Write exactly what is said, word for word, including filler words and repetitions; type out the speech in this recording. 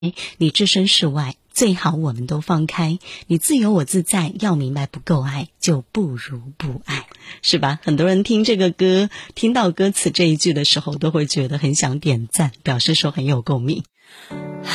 你置身事外，最好我们都放开。你自由我自在，要明白不够爱，就不如不爱，是吧？很多人听这个歌，听到歌词这一句的时候，都会觉得很想点赞，表示说很有共鸣。